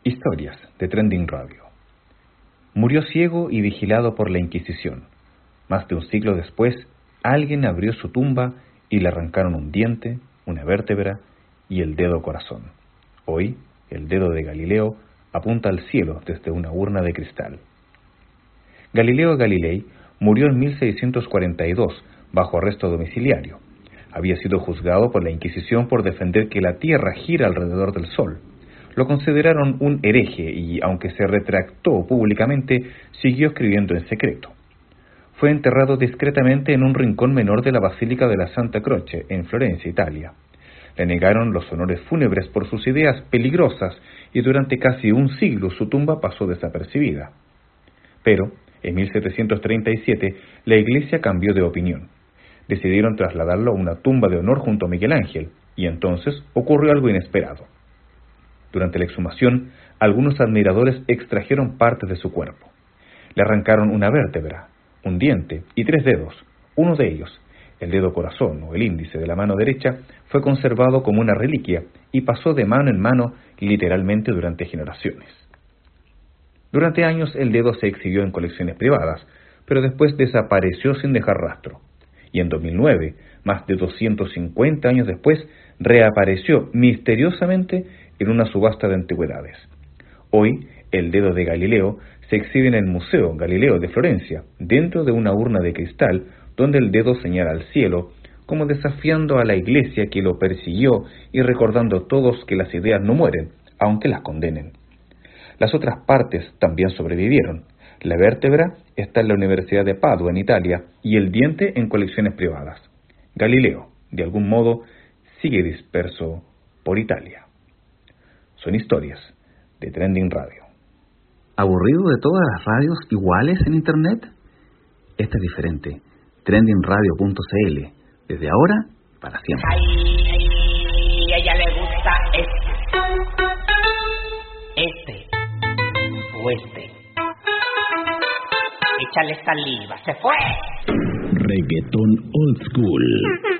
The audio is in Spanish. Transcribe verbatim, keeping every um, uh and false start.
Historias de Trending Radio. Murió ciego y vigilado por la Inquisición. Más de un siglo después, alguien abrió su tumba y le arrancaron un diente, una vértebra y el dedo corazón. Hoy, el dedo de Galileo apunta al cielo desde una urna de cristal. Galileo Galilei murió en mil seiscientos cuarenta y dos bajo arresto domiciliario. Había sido juzgado por la Inquisición por defender que la Tierra gira alrededor del Sol. Lo consideraron un hereje y, aunque se retractó públicamente, siguió escribiendo en secreto. Fue enterrado discretamente en un rincón menor de la Basílica de la Santa Croce, en Florencia, Italia. Le negaron los honores fúnebres por sus ideas peligrosas y durante casi un siglo su tumba pasó desapercibida. Pero, en mil setecientos treinta y siete, la Iglesia cambió de opinión. Decidieron trasladarlo a una tumba de honor junto a Miguel Ángel, y entonces ocurrió algo inesperado. Durante la exhumación, algunos admiradores extrajeron partes de su cuerpo. Le arrancaron una vértebra, un diente y tres dedos. Uno de ellos, el dedo corazón o el índice de la mano derecha, fue conservado como una reliquia y pasó de mano en mano literalmente durante generaciones. Durante años el dedo se exhibió en colecciones privadas, pero después desapareció sin dejar rastro. Y en dos mil nueve, más de doscientos cincuenta años después, reapareció misteriosamente en una subasta de antigüedades. Hoy, el dedo de Galileo se exhibe en el Museo Galileo de Florencia, dentro de una urna de cristal donde el dedo señala al cielo, como desafiando a la Iglesia que lo persiguió y recordando a todos que las ideas no mueren, aunque las condenen. Las otras partes también sobrevivieron. La vértebra está en la Universidad de Padua, en Italia, y el diente en colecciones privadas. Galileo, de algún modo, sigue disperso por Italia. Son historias de Trending Radio. ¿Aburrido de todas las radios iguales en Internet? Esta es diferente. trending radio punto c l. Desde ahora, para siempre. Ay, a ella le gusta este. Este. O este. Échale saliva. ¡Se fue! Reggaetón old school.